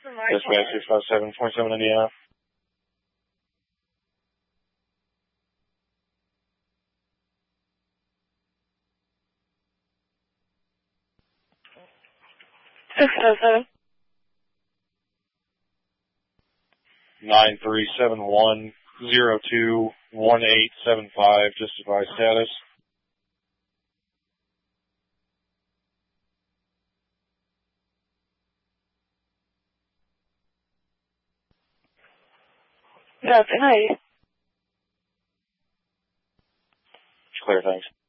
Dispatch 657, 27 Indiana. Six 9371021875, just advise status. That's nice. Clear, thanks.